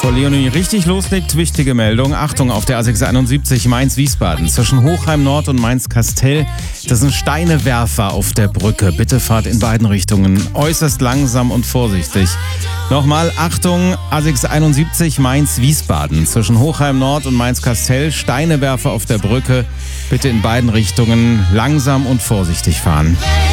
Bevor Leonie richtig loslegt, wichtige Meldung. Achtung, auf der A671 Mainz-Wiesbaden zwischen Hochheim Nord und Mainz-Kastell. Das sind Steinewerfer auf der Brücke. Bitte fahrt in beiden Richtungen äußerst langsam und vorsichtig. Nochmal, Achtung, A671 Mainz-Wiesbaden zwischen Hochheim Nord und Mainz-Kastell. Steinewerfer auf der Brücke. Bitte in beiden Richtungen langsam und vorsichtig fahren.